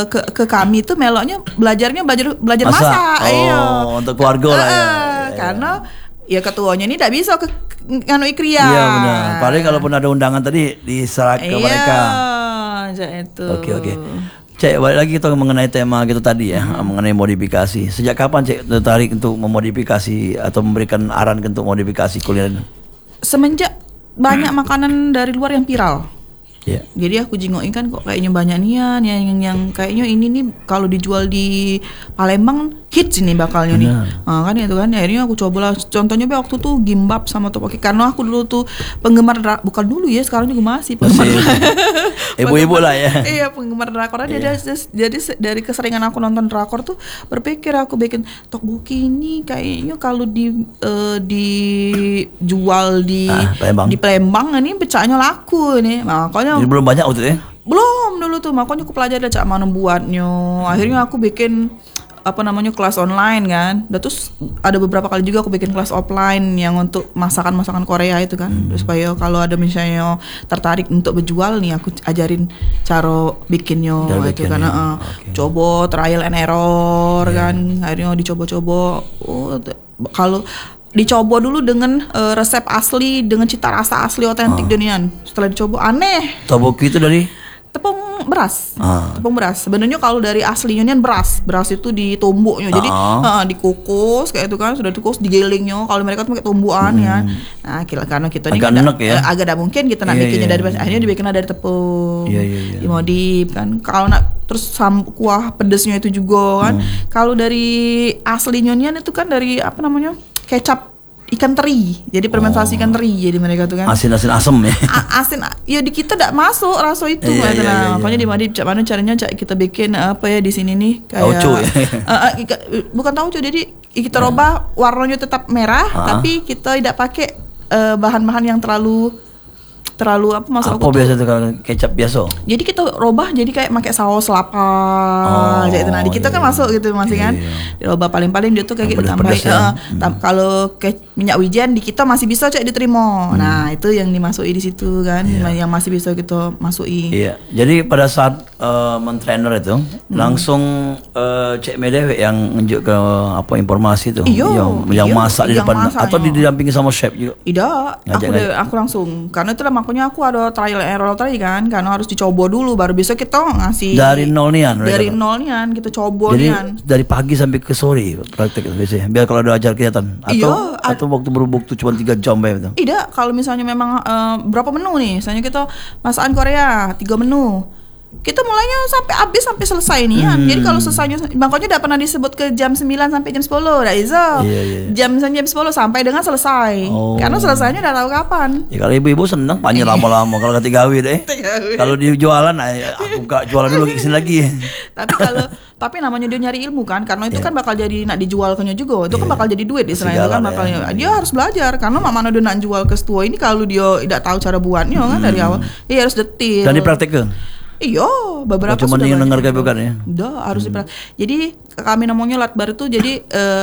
ke kami tuh meloknya belajar masak. Iya. Untuk keluarga lah ya. Karena ya ketuanya ini tidak bisa ke nganu ikria. Iya benar. Paling kalaupun ada undangan tadi diserah ke mereka. Iya, itu. Oke. Cek, balik lagi kita mengenai tema gitu tadi ya, mengenai modifikasi. Sejak kapan Cek tertarik untuk memodifikasi atau memberikan arahan untuk modifikasi kuliner? Semenjak banyak makanan dari luar yang viral. Yeah. Jadi aku jingokin kan kok kayaknya banyak nian yang kayaknya ini nih kalau dijual di Palembang hits ini bakalnya nih. Kan itu kan akhirnya aku cobalah. Contohnya waktu tuh gimbap sama topoki karena aku dulu tuh penggemar bukan dulu ya, sekarang juga masih penggemar. Ibu-ibu lah ya. Iya, penggemar drakor. Jadi dari keseringan aku nonton drakor tuh berpikir aku bikin tteokbokki ini kayaknya kalau dijual di Palembang ini pecahnya laku nih. Makanya jadi belum banyak waktu itu ya? Belum dulu tuh, makanya aku pelajari cak mana buatnya. Akhirnya aku bikin kelas online kan. Dan terus ada beberapa kali juga aku bikin kelas offline yang untuk masakan Korea itu kan. Terus supaya kalau ada misalnya tertarik untuk berjual nih, aku ajarin cara bikinnya gitu kan. Coba trial and error kan. Akhirnya dicoba-coba. Kalau dicoba dulu dengan resep asli, dengan cita rasa asli otentik dunian. Setelah dicoba aneh. Tteokbokki itu dari tepung beras. Tepung beras. Sebenarnya kalau dari aslinya nih beras itu ditumbuknya. Jadi dikukus kayak itu kan, sudah dikukus digilingnya. Kalau mereka tuh pakai tumbukan ya. Nah, karena kita ini agak tidak mungkin kita nak bikinnya dari beras. Akhirnya dibikinnya dari tepung. Dimodif kan. Kalau nak terus kuah pedesnya itu juga kan. Kalau dari aslinya itu kan dari kecap ikan teri, jadi fermentasi ikan teri, jadi mereka tuh kan asin asam ya. Asin ya di kita tidak masuk rasa itu makanya di mana caranya kita bikin di sini nih kayak tauco ya. Bukan tauco, jadi kita rubah warnanya tetap merah tapi kita tidak pakai bahan-bahan yang terlalu masuk apa biasa tuh kalau kecap biasa? Jadi kita robah jadi kayak pakai saus lapar gitu. Nah di kita kan masuk gitu masih kan. Dirobah paling-paling dia tuh kayak gitu tambahin kalau minyak wijen di kita masih bisa diterima. Nah itu yang dimasuki di situ kan, yang masih bisa kita masuki. Iya. Jadi pada saat mentrainer itu langsung Cek Medewe yang nunjuk ke informasi itu yang masak di depan atau didampingi sama chef juga? Tidak, aku langsung karena itu makanya aku ada trial and error tadi kan, karena harus dicoba dulu baru bisa kita ngasih dari nol nian kita coba jadi nian. Dari pagi sampai ke sore praktek biasanya biar kalau ada ajar kelihatan atau waktu berbuka tuh cuma 3 jam gitu. Tidak, kalau misalnya memang berapa menu nih, misalnya kita masakan Korea 3 menu, kita mulainya sampai selesai nih kan. Jadi kalau selesainya makanya tidak pernah disebut ke jam 9 sampai jam 10 dah Izo. Jam 10 sampai dengan selesai. Karena selesainya udah tahu kapan. Ya kalau ibu-ibu senang panjang lama-lama kalau kata gawe deh. Kalau di jualan aku gak jualan dulu kesini lagi. Tapi namanya dia nyari ilmu kan, karena itu kan bakal jadi nak dijualkannya juga. Itu kan bakal jadi duit istilahnya itu kan bakalnya. Dia harus belajar karena mana dia nak jual ke setua ini kalau dia tidak tahu cara buatnya kan dari awal. Dia harus detil. Dan dipraktekkan. Iya, beberapa cuma yang dengar kayak bukan ya. Udah harus jadi kami namanya Latbar itu jadi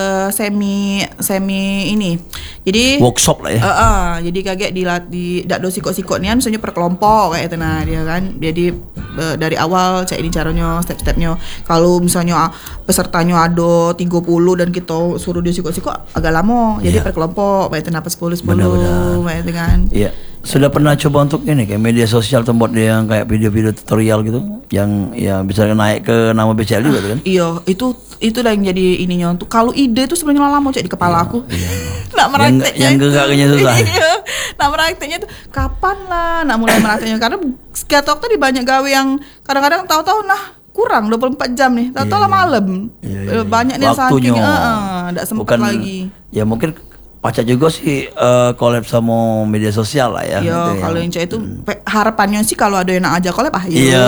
semi ini. Jadi workshop lah ya. Jadi kaget di dak do sikok-sikok nian misalnya per kelompok kayak itu nah dia kan. Jadi dari awal cek ini caranya step-stepnya. Kalau misalnya pesertanya ada 30 dan kita suruh dia sikok-sikok agak lama. Jadi per kelompok kayak itu napas 10 kayak itu kan. Iya. Sudah pernah coba untuk ini kayak media sosial tempat dia yang kayak video-video tutorial gitu yang ya bisa naik ke nama BCL juga kan? Iya, itu lah yang jadi ininya. Untuk kalau ide itu sebenarnya lama cek di kepala aku. Nak merakteknya yang gegaknya susah. Nak merakteknya itu kapan lah nak mulai merakteknya, karena setiap waktu di banyak gawe yang kadang-kadang tahu-tahu kurang 24 jam nih. Tahu-tahu lah malam. Banyak nih saking enggak sempat lagi. Ya mungkin Pacar juga sih collab sama media sosial lah ya. Iya, kalau yang cewek itu harapannya sih kalau ada yang nak ajak collab Iya.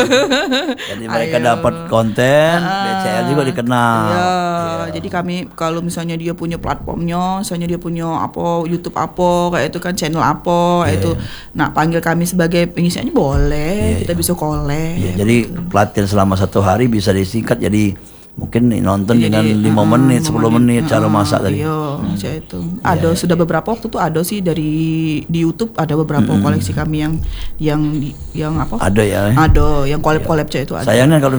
Jadi mereka dapat konten, BCL juga dikenal. Iya. Jadi kami kalau misalnya dia punya platformnya, misalnya dia punya YouTube kayak itu kan channel kayak itu. Nah, panggil kami sebagai pengisiannya boleh, kita bisa collab. Jadi pelatihan selama 1 hari bisa disingkat jadi mungkin nonton dengan 5 menit, 10 menit cara masak tadi. Iya, itu. Ada sudah beberapa waktu tuh ada sih di YouTube ada beberapa koleksi kami yang apa? Ada ya. Ada yang collab itu ada. Sayangnya kalau